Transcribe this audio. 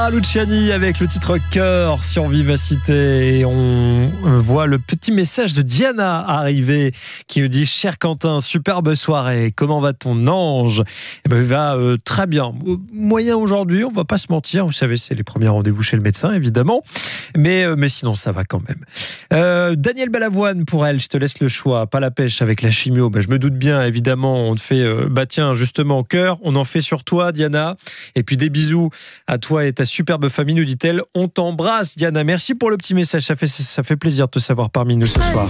Luciani avec le titre Cœur sur Vivacité. Et on voit le petit message de Diana arriver qui nous dit: cher Quentin, superbe soirée, comment va ton ange? Il va très bien, moyen aujourd'hui, on va pas se mentir, vous savez, c'est les premiers rendez-vous chez le médecin évidemment, mais sinon ça va quand même. Daniel Balavoine pour elle, je te laisse le choix. Pas la pêche avec la chimio, je me doute bien évidemment, on te fait tiens justement Cœur, on en fait sur toi Diana, et puis des bisous à toi et ta superbe famille, nous dit-elle. On t'embrasse Diana, merci pour le petit message, ça fait plaisir de te savoir parmi nous ce soir.